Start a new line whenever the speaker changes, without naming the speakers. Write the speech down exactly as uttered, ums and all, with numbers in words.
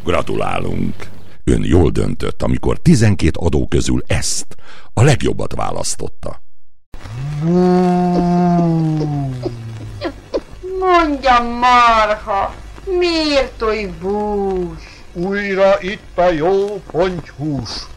Gratulálunk! Ön jól döntött, amikor tizenkét adó közül ezt, a legjobbat választotta.
Mondjam, marha, miért oly bús?
Újra itt a jó pontyhús.